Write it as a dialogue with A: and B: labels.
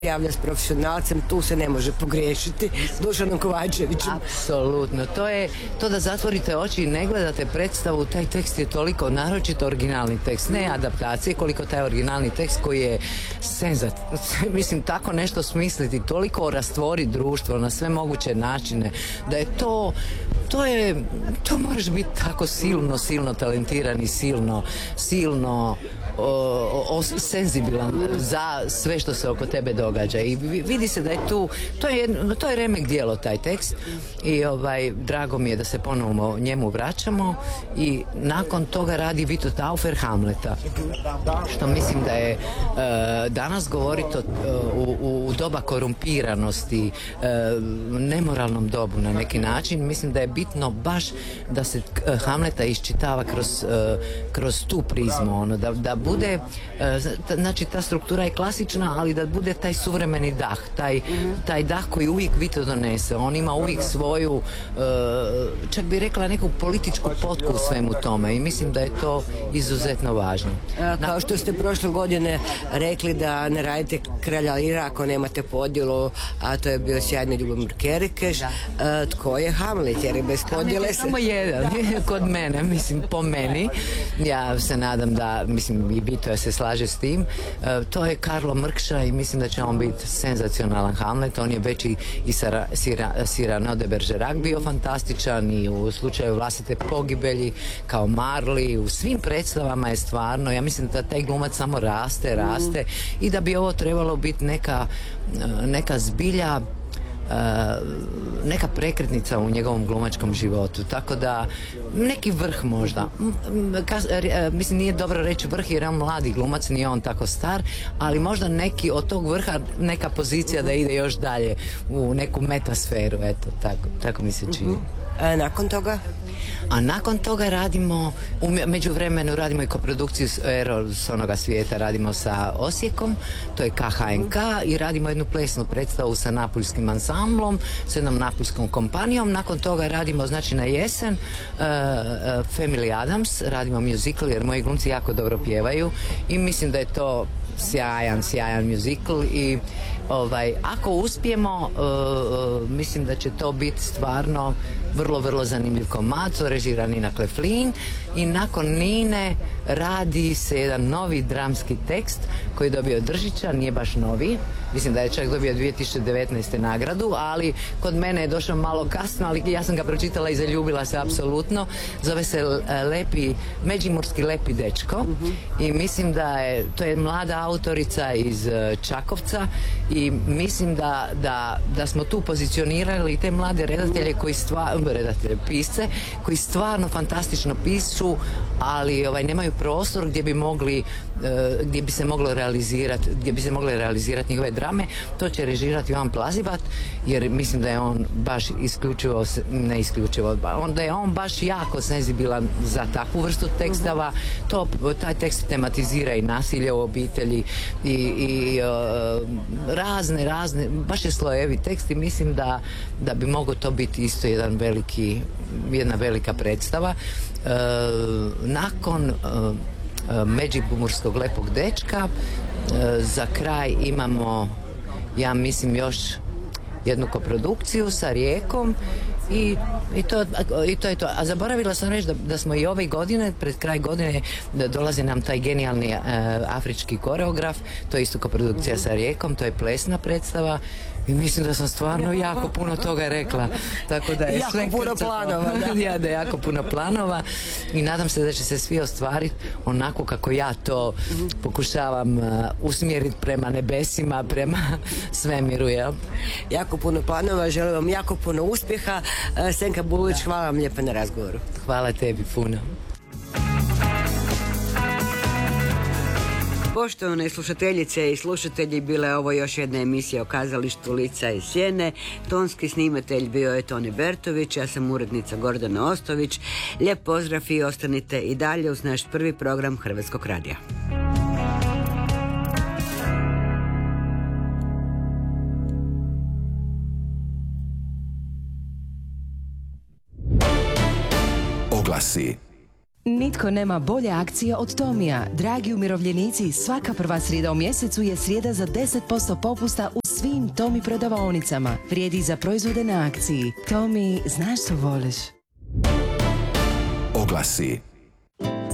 A: javlja s profesionalcem, tu se ne može pogriješiti, Dušanom Kovačevićem.
B: Apsolutno, to da zatvorite oči i ne gledate predstavu, taj tekst je toliko, naročito originalni tekst, ne adaptacije, koliko taj originalni tekst koji je mislim, tako nešto smisliti, toliko rastvoriti društvo na sve moguće načine, da je to moraš biti tako silno talentiran i silno senzibilan za sve što se oko tebe događa i vidi se da je tu, to je remek djelo taj tekst i drago mi je da se ponovno njemu vraćamo i nakon toga radi Vito Taufer Hamleta, što mislim da je danas govoriti u doba korumpiranosti, nemoralnom dobu na neki način, mislim da je bitno baš da se Hamleta iščitava kroz tu prizmu, da bude, znači ta struktura je klasična, ali da bude taj suvremeni dah, taj dah koji uvijek Vito donese. On ima uvijek svoju, čak bi rekla, neku političku potku u svemu tome i mislim da je to izuzetno važno.
A: Kao što ste prošle godine rekli da ne radite Kralja Lira ako nemate podjelu, a to je bio sjajni Ljubomir Kerkeš. Tko je Hamlet? Jer je bez podjele se...
B: Samo jedan, kod mene, mislim, po meni. Ja se nadam da, mislim, i Vito se slaže s tim. To je Karlo Mrkša i mislim da će on biti senzacionalan Hamlet. On je već i Cyrano de Bergerac bio fantastičan i u slučaju vlastite pogibelji kao Marley, u svim predstavama je stvarno, ja mislim da taj glumac samo raste i da bi ovo trebalo biti neka zbilja, neka prekretnica u njegovom glumačkom životu, tako da neki vrh možda, mislim nije dobro reći vrh jer je on mladi glumac, nije on tako star, ali možda neki od tog vrha neka pozicija da ide još dalje u neku metasferu, eto, tako mi se čini.
A: Nakon toga?
B: A nakon toga radimo, u međuvremenu radimo i koprodukciju s onoga svijeta, radimo sa Osijekom, to je KHNK i radimo jednu plesnu predstavu sa napuljskim ansamblom, s jednom napuljskom kompanijom. Nakon toga radimo, znači na jesen, Family Adams, radimo musical jer moji glumci jako dobro pjevaju i mislim da je to sjajan musical i ako uspijemo, mislim da će to biti stvarno vrlo zanimljiv komad, režira Nina Kleflin i nakon Nine radi se jedan novi dramski tekst koji je dobio Držića, nije baš novi, mislim da je čak dobio 2019. nagradu, ali kod mene je došao malo kasno, ali ja sam ga pročitala i zaljubila se apsolutno. Zove se Međimurski lepi dečko i mislim da je, to je mlada autorica iz Čakovca i mislim da smo tu pozicionirali te mlade redatelje pisce koji stvarno fantastično pišu, ali nemaju prostor gdje bi se mogle realizirati njihove drame. To će režirati Jovan Plazivat jer mislim da je on baš da je on baš jako senzibilan za takvu vrstu tekstava. Taj tekst tematizira i nasilje u obitelji i razne, baš je slojevi tekst i mislim da bi mogao to biti isto jedna velika predstava. Nakon Međimurskog lepog dečka za kraj imamo, ja mislim, još jednu koprodukciju sa Rijekom i to je to. A zaboravila sam reći da smo i ove godine, pred kraj godine, da dolazi nam taj genijalni afrički koreograf, to je isto koprodukcija sa Rijekom, to je plesna predstava i mislim da sam stvarno jako puno toga rekla, tako da je
A: jako puno planova,
B: da je jako puno planova i nadam se da će se svi ostvariti onako kako ja to pokušavam usmjeriti prema nebesima, prema svemiru, jel?
A: Jako puno planova, želim vam jako puno uspjeha. Senka Bulić, hvala vam lijepo na razgovoru.
B: Hvala tebi puno.
A: Poštovane slušateljice i slušatelji, bila je ovo još jedna emisija o kazalištu Lica i sjene. Tonski snimatelj bio je Toni Bertović, ja sam urednica Gordana Ostović. Lijep pozdrav i ostanite i dalje uz naš prvi program Hrvatskog radija.
C: Oglasi. Nitko nema bolje akcije od Tomija. Dragi umirovljenici, svaka prva srijeda u mjesecu je srijeda za 10% popusta u svim Tomi prodavaonicama. Vrijedi za proizvode na akciji. Tomi, znaš što voliš.
D: Oglasi.